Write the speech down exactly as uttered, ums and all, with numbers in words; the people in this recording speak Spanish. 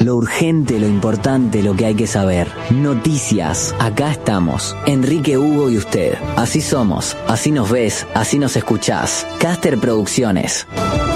Lo urgente, lo importante, lo que hay que saber. Noticias. Acá estamos. Enrique, Hugo y usted. Así somos, así nos ves, así nos escuchás. Caster Producciones.